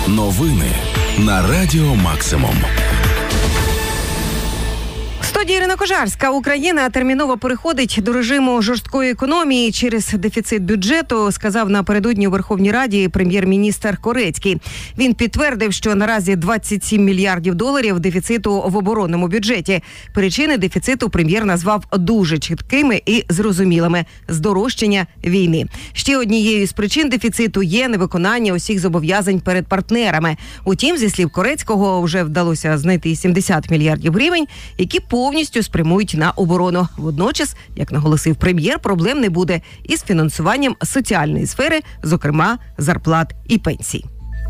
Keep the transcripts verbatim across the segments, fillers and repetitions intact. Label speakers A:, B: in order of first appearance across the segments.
A: Новини на Радіо Максимум.
B: Студія Ірина Кожарська. Україна терміново переходить до режиму жорсткої економії через дефіцит бюджету, сказав напередодні у Верховній Раді прем'єр-міністр Корецький. Він підтвердив, що наразі двадцять сім мільярдів доларів дефіциту в оборонному бюджеті. Причини дефіциту прем'єр назвав дуже чіткими і зрозумілими – здорожчання війни. Ще однією з причин дефіциту є невиконання усіх зобов'язань перед партнерами. Утім, зі слів Корецького, вже вдалося знайти сімдесят мільярдів гривень, які повністю спрямують на оборону. Водночас, як наголосив прем'єр, проблем не буде із фінансуванням соціальної сфери, зокрема зарплат і пенсій.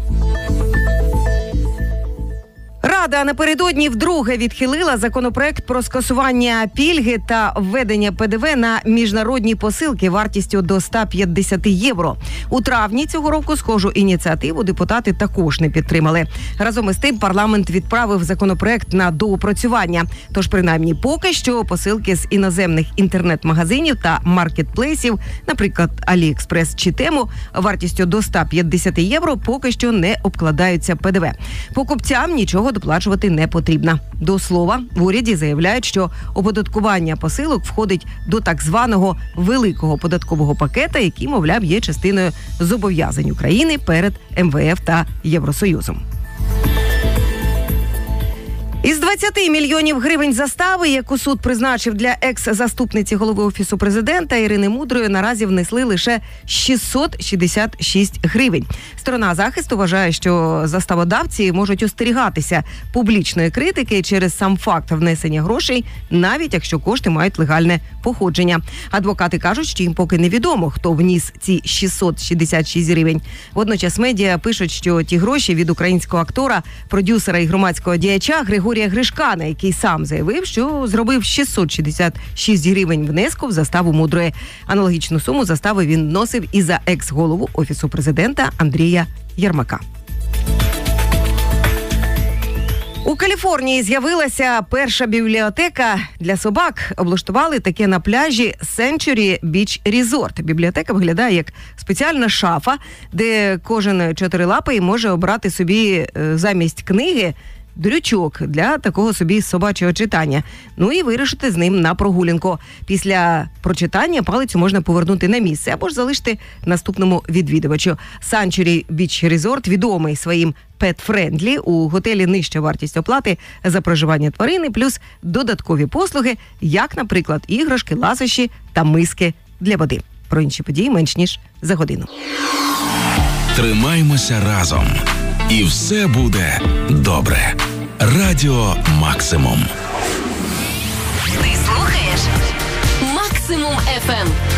B: Рада напередодні вдруге відхилила законопроект про скасування пільги та введення ПДВ на міжнародні посилки вартістю до ста п'ятдесят євро. У травні цього року схожу ініціативу депутати також не підтримали. Разом із тим парламент відправив законопроект на доопрацювання. Тож, принаймні, поки що посилки з іноземних інтернет-магазинів та маркетплейсів, наприклад, Аліекспрес чи Тему, вартістю до ста п'ятдесят євро поки що не обкладаються ПДВ. Покупцям нічого доплачувати не потрібно. До слова, в уряді заявляють, що оподаткування посилок входить до так званого великого податкового пакета, який, мовляв, є частиною зобов'язань України перед ем ве еф та Євросоюзом. Із двадцяти мільйонів гривень застави, яку суд призначив для екс-заступниці голови Офісу президента Ірини Мудрої, наразі внесли лише шістсот шістдесят шість гривень. Сторона захисту вважає, що заставодавці можуть остерігатися публічної критики через сам факт внесення грошей, навіть якщо кошти мають легальне походження. Адвокати кажуть, що їм поки невідомо, хто вніс ці шістсот шістдесят шість гривень. Водночас медіа пишуть, що ті гроші від українського актора, продюсера і громадського діяча Григорія Гришкана, який сам заявив, що зробив шістсот шістдесят шість гривень внеску в заставу Мудрої. Аналогічну суму застави він вносив і за екс-голову Офісу президента Андрія Єрмака. У Каліфорнії з'явилася перша бібліотека для собак. Облаштували таке на пляжі Century Beach Resort. Бібліотека виглядає як спеціальна шафа, де кожен чотирилапий може обрати собі замість книги дрючок для такого собі собачого читання. Ну і вирішити з ним на прогулянку. Після прочитання палицю можна повернути на місце або ж залишити наступному відвідувачу. Century Beach Resort відомий своїм pet-friendly. У готелі нижча вартість оплати за проживання тварини, плюс додаткові послуги, як, наприклад, іграшки, ласощі та миски для води. Про інші події менш ніж за годину.
A: Тримаймося разом. І все буде добре. Радіо Максимум.
C: Ти слухаєш Максимум еф ем.